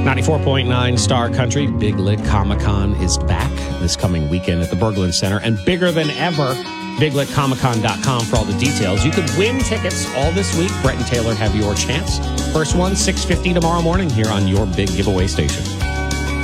94.9 Star Country, Big Lit Comic-Con is back this coming weekend at the Berglund Center, and bigger than ever, BigLitComicCon.com for all the details. You could win tickets all this week. Brett and Taylor have your chance. First one, 6:50 tomorrow morning here on your big giveaway station.